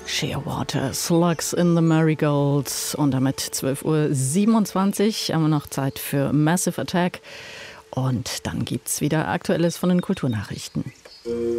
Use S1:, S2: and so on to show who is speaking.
S1: Shearwater, Slugs in the Marigolds. Und damit 12:27 Uhr haben wir noch Zeit für Massive Attack. Und dann gibt's wieder Aktuelles von den Kulturnachrichten.